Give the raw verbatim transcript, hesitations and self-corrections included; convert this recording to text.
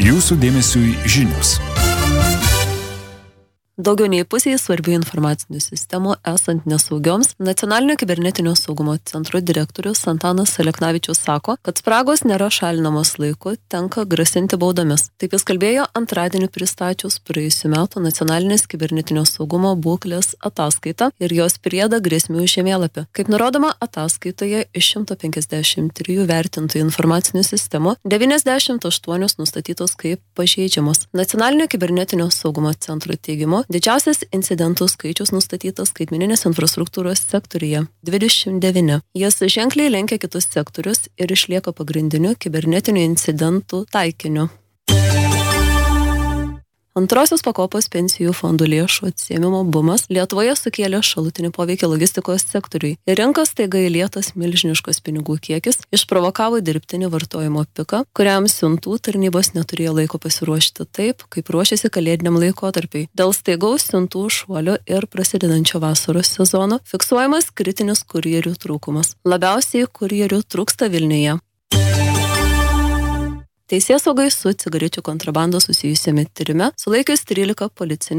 Jūsų dėmesiui žinios. Daugiau nei pusėje svarbių informacinių sistemų esant nesaugioms, Nacionalinio kibernetinio saugumo centro direktorius Antanas Aleknavičius sako, kad spragos nėra šalinamos laiku, tenka grasinti baudomis. Taip jis kalbėjo antradienį pristačius praėjusių metų Nacionalinės kibernetinio saugumo būklės ataskaitą ir jos priedą grėsmių žemėlapį. Kaip nurodoma ataskaitoje, iš šimto penkiasdešimt trijų vertintų informacinių sistemų, devyniasdešimt aštuonios nustatytos kaip pažeidžiamos. Nacionalinio kibernetinio saugumo centro teigimu, didžiausias incidentų skaičius nustatytas skaitmeninės infrastruktūros sektoriuje – dvidešimt devyni. Jis ženkliai lenkia kitus sektorius ir išlieka pagrindiniu kibernetinių incidentų taikiniu. Antrosios pakopos pensijų fondų lėšų atsiėmimo bumas Lietuvoje sukėlė šalutinį poveikį logistikos sektoriui. Ir rinkas staiga įlietas milžiniškos pinigų kiekis išprovokavo dirbtinį vartojimo piką, kuriam siuntų tarnybos neturėjo laiko pasiruošti taip, kaip ruošėsi kalėdiniam laikotarpiui. Dėl staigaus siuntų šuolio ir prasidedančio vasaros sezono fiksuojamas kritinis kurjerių trūkumas. Labiausiai kurjerių trūksta Vilniuje. Teisėsaugai su cigarečių kontrabanda susijusiame tyrime sulaikius trylika policinių